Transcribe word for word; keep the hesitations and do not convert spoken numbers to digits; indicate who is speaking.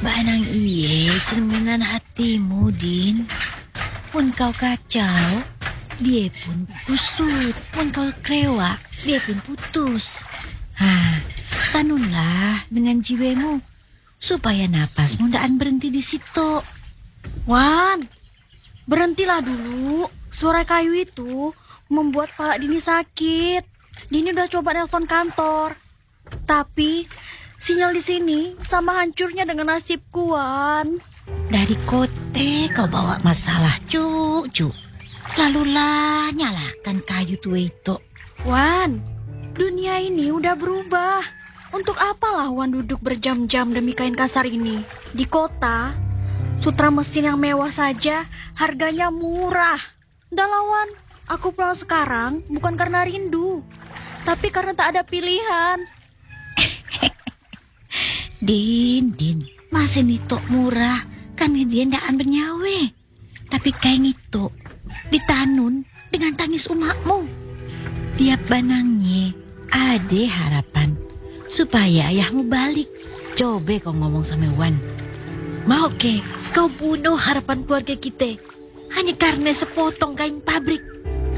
Speaker 1: Banang iye cerminan hatimu, Din. Mun kau kacau, dia pun kusut. Mun kau krewa, dia pun putus. Ha, tanunlah dengan jiwamu supaya napasmu ndaan berhenti di situ.
Speaker 2: Wan, berhentilah dulu. Suara kayu itu membuat kepala Dini sakit. Dini udah coba nelpon kantor, tapi sinyal di sini sama hancurnya dengan nasibku, Wan.
Speaker 1: Dari kote kau bawa masalah, cucu. Lalulah nyalakan kayu tua itu.
Speaker 2: Wan, dunia ini udah berubah. Untuk apalah Wan duduk berjam-jam demi kain kasar ini? Di kota, sutra mesin yang mewah saja harganya murah. Udah lah, Wan, aku pulang sekarang bukan karena rindu, tapi karena tak ada pilihan.
Speaker 1: Din, Din, masih nitok murah, kan dia ndaan bernyawe. Tapi kain itu ditanun dengan tangis umakmu. Tiap banangnya ada harapan supaya ayahmu balik. Coba kau ngomong sama Wan. Mau ke kau bunuh harapan keluarga kita hanya karena sepotong kain pabrik?